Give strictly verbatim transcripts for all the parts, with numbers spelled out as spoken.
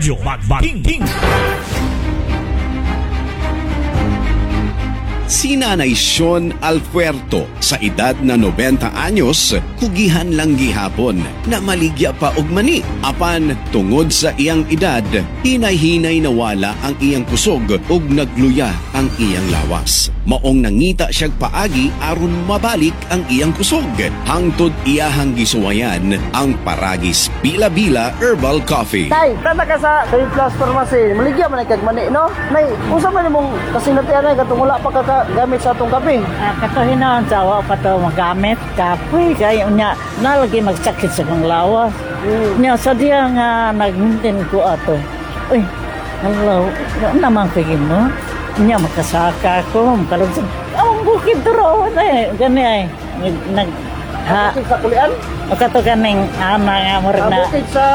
Radyo Magbaking. Si Nanay Sean Alpuerto sa edad na nobenta anyos, hugihan lang gihapon na maligya pa og mani. Apan tungod sa iyang edad, hinay-hinay nawala ang iyang kusog ug nagluya ang iyang lawas. Maong nangita siyag paagi aron mabalik ang iyang kusog. Hangtod iyahang gisuwayan ang Paragis Bila-Bila Herbal Coffee. Tay, tata ka sa Trade Plus Pharmacy. Maligya man ay kagmani, no? Nay, unsa man imong kasinatian ay katong wala pa ka gamit sa atong kape? Ah, katuhinan sa awa pa to magamit kapoy kaya unya nalagi magsakit sa kong lawas. Mm. Nya sa diya nga nagmintin ko ato. Uy, hello, ano naman pigin mo? Nya makasaka ko, makalugsan. Ang bukid duro na eh, gani ay. Nag ha, Bukid sa kulian? o kato ganing ana nga mo Ah, na bukid sa...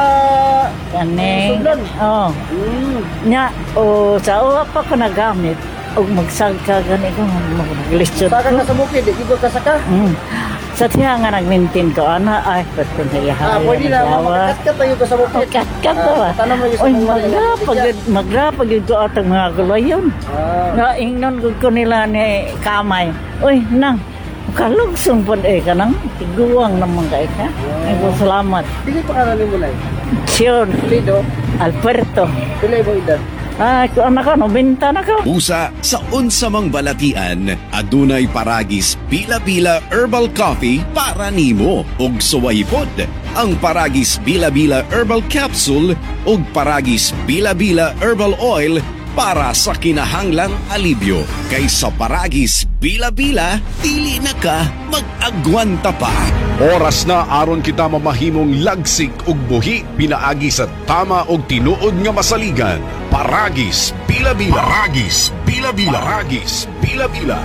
ganing. Sudlan. Oh, Mm. nya o sa awa pa ko nagamit og magsagka gani ko maglistyo. Saka ka sa bukid, di ko kasaka. Mm. Sa tiya nga nag-maintain ko, ana, ay, pati na ihaya. Ah, pwede na, makakat-kat tayo ka sa bukid. Kat-kat to ba? Tanong mo yung sa Uy, mga magrapag, magrapag yung ko atang mga gulayon. Ah. Nga, ingnon ko ko nila ni kamay. Uy, nang, kalugsong po eh, kanang tiguang naman ka ika. Ay, po, salamat. Dili pa ka mo lang. Sion, Lido, Alberto. pilay mo edad. Ay, ko anak ko, nobenta na ko. Usa sa unsamang balatian, adunay Paragis Bila-Bila Herbal Coffee para nimo ug suwaypod. Ang Paragis Bila-Bila Herbal Capsule ug Paragis Bila-Bila Herbal Oil para sa kinahanglang alibyo. Kaysa Paragis Bila-Bila, dili na ka mag-agwanta pa. Oras na aron kita mamahimong lagsik ug buhi pinaagi sa tama og tinuod nga masaligan. Paragis Bila-Bila. Paragis Bila-Bila. Paragis Bila-Bila.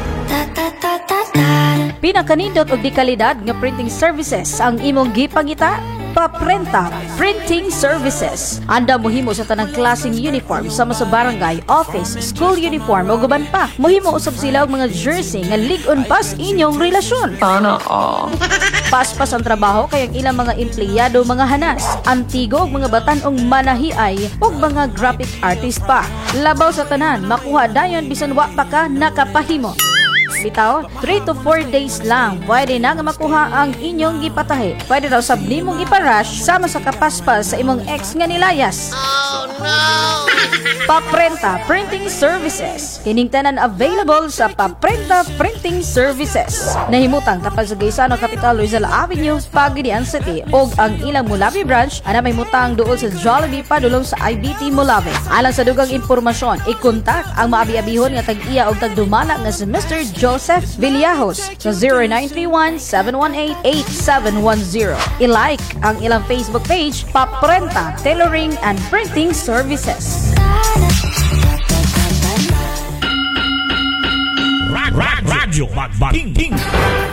Pinakanindot og di kalidad nga printing services ang imong gipangita. Paprenta Printing Services. Anda mohimo sa tanang klaseng uniform sama sa barangay, office, school uniform o guban pa. Mohimo usab sila og mga jersey nga lig-on pas inyong relasyon. Sana all. Paspas ang trabaho kay ang ilang mga empleyado mga hanas, antigo og mga batan-ong manahiay ug mga graphic artist pa. Labaw sa tanan, makuha dayon bisan wa pa ka nakapahimo. Bitaw, three to four days lang pwede na nga makuha ang inyong gipatahi. Pwede daw sab nimong iparush sama sa kapaspas sa imong ex nga nilayas. Oh no! Paprenta Printing Services. Kining tanan available sa Paprenta Printing Services. Nahimutang tapal sa Gaisano Capital Rizal Avenue, Pagadian City. Og ang ilang Mulabi branch ana may mutang duol sa Jollibee padulong sa I B T Mulabi. Alang sa dugang impormasyon, i-kontak ang maabi-abihon nga tag-iya og tagdumala nga si Mister Joseph Villajos sa zero nine three one, seven one eight, eight seven one zero. I-like ang ilang Facebook page, Paprenta Tailoring and Printing Services. Radyo Magbaking.